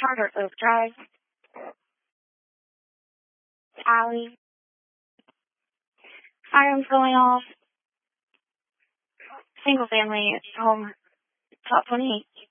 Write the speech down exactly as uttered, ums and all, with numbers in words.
Charter Oak Drive, alley, sirens going off, single family home, top twenty-eight.